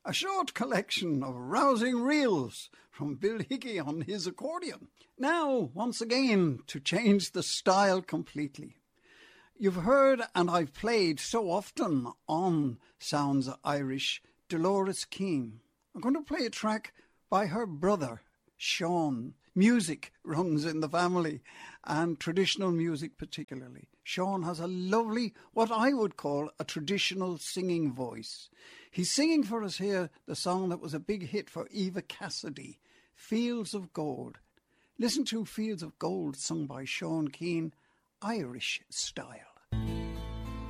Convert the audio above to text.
a short collection of rousing reels from Bill Hickey on his accordion. Now, once again, to change the style completely. You've heard, and I've played so often on Sounds Irish, Dolores Keane. I'm going to play a track by her brother, Sean. Music runs in the family, and traditional music particularly. Sean has a lovely, what I would call a traditional singing voice. He's singing for us here the song that was a big hit for Eva Cassidy, Fields of Gold. Listen to Fields of Gold sung by Sean Keane, Irish style.